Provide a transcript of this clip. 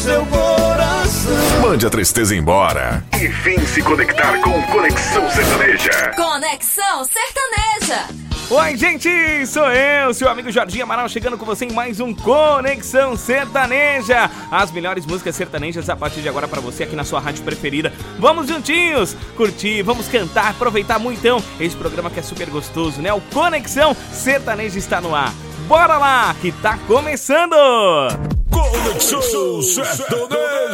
seu coração. Mande a tristeza embora e vem se conectar com Conexão Sertaneja. Conexão Sertaneja. Oi, gente, sou eu, seu amigo Jorginho Amaral, chegando com você em mais um Conexão Sertaneja. As melhores músicas sertanejas a partir de agora pra você aqui na sua rádio preferida. Vamos juntinhos, curtir, vamos cantar, aproveitar muitão esse programa que é super gostoso, né? O Conexão Sertaneja está no ar. Bora lá, que tá começando! Conexão Sertaneja.